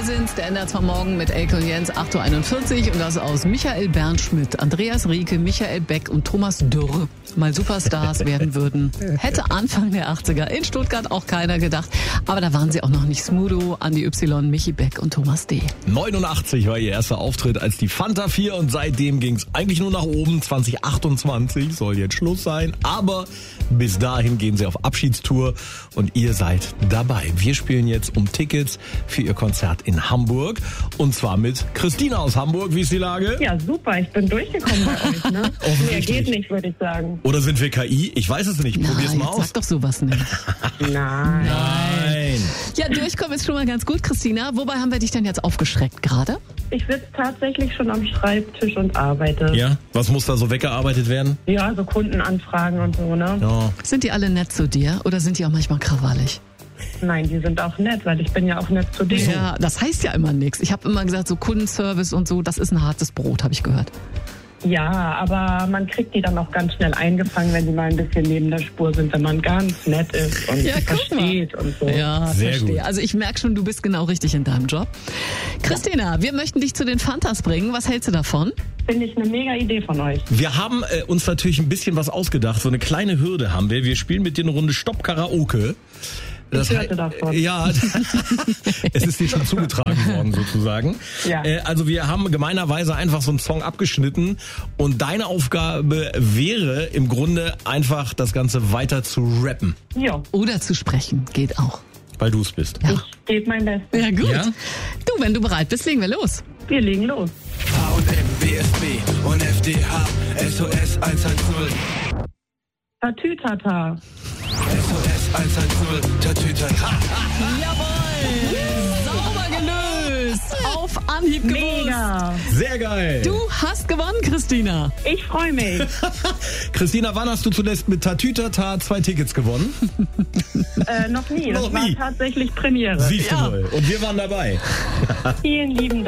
sind's, der Ender vom Morgen mit Elke und Jens, 8.41 Uhr und das aus Michael Bernschmidt, Andreas Rieke, Michael Beck und Thomas Dürr mal Superstars werden würden. Hätte Anfang der 80er in Stuttgart auch keiner gedacht, aber da waren sie auch noch nicht. Smudo, Andi Y, Michi Beck und Thomas D. 89 war ihr erster Auftritt als die Fanta 4 und seitdem ging's eigentlich nur nach oben. 2028 soll jetzt Schluss sein, aber bis dahin gehen sie auf Abschiedstour und ihr seid dabei. Wir spielen jetzt um Tickets für ihr Konzert in Hamburg und zwar mit Christina aus Hamburg. Wie ist die Lage? Ja, super, ich bin durchgekommen bei euch, ne? Mehr geht nicht, würde ich sagen. Oder sind wir KI? Ich weiß es nicht. Probier's mal aus. Sag doch sowas nicht. Nein. Ja, durchkommen ist schon mal ganz gut, Christina. Wobei haben wir dich denn jetzt aufgeschreckt gerade? Ich sitze tatsächlich schon am Schreibtisch und arbeite. Ja? Was muss da so weggearbeitet werden? Ja, so Kundenanfragen und so, ne? Ja. Sind die alle nett zu dir oder sind die auch manchmal krawallig? Nein, die sind auch nett, weil ich bin ja auch nett zu denen. Ja, das heißt ja immer nichts. Ich habe immer gesagt, so Kundenservice und so, das ist ein hartes Brot, habe ich gehört. Ja, aber man kriegt die dann auch ganz schnell eingefangen, wenn die mal ein bisschen neben der Spur sind, wenn man ganz nett ist und versteht und so. Ja, Sehr verstehe. gut. Also ich merke schon, du bist genau richtig in deinem Job. Christina, wir möchten dich zu den Fantas bringen. Was hältst du davon? Finde ich eine mega Idee von euch. Wir haben uns natürlich ein bisschen was ausgedacht. So eine kleine Hürde haben wir. Wir spielen mit dir eine Runde Stopp Karaoke. Ich hörte davon. Ja, es ist dir schon zugetragen worden sozusagen. Ja. Also wir haben gemeinerweise einfach so einen Song abgeschnitten und deine Aufgabe wäre im Grunde einfach das Ganze weiter zu rappen, Ja, Oder zu sprechen, geht auch. weil du es bist. Ja. ich gebe mein Bestes. Ja, gut. Ja? Du, wenn du bereit bist, legen wir los. Wir legen los. H&M, BSB und FDH, SOS 110. Tatütata. SOS 110, Tatütata. Jawohl! Sauber gelöst! Auf Anhieb gewusst! Mega. Sehr geil. Du hast gewonnen, Christina. Ich freue mich. Christina, wann hast du zuletzt mit Tatütata 2 Tickets gewonnen? Noch nie. Das Noch war nie. tatsächlich Premiere. Siehst du wohl. Und wir waren dabei. Vielen lieben Dank.